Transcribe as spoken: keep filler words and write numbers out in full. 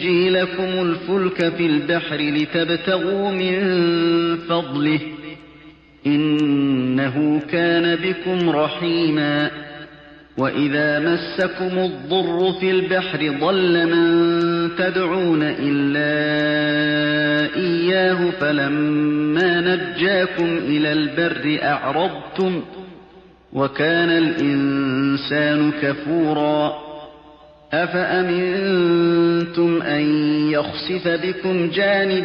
يُزْجِي لَكُمُ الْفُلْكَ فِي الْبَحْرِ لِتَبْتَغُوا مِن فَضْلِهِ ۚ إِنَّهُ كَانَ بِكُمْ رَحِيمًا. وَإِذَا مَسَّكُمُ الضُّرُّ فِي الْبَحْرِ ضَلَّ مَن تَدْعُونَ إِلَّا إِيَّاهُ فَلَمَّا نَجَّاكُمْ إِلَى الْبَرِّ أَعْرَضْتُمْ ۚ وَكَانَ الْإِنسَانُ كَفُورًا. أَفَأَمِنتُمْ أَن يَخْسِفَ بِكُمْ جَانِبَ